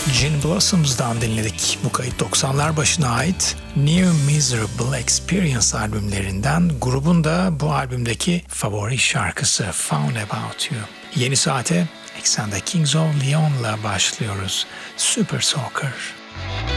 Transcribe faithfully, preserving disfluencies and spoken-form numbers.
Gin Blossoms'dan dinledik. Bu kayıt doksanlar başına ait New Miserable Experience albümlerinden, grubun da bu albümdeki favori şarkısı Found About You. Yeni saate eksende Kings of Leon'la başlıyoruz. Super Soaker.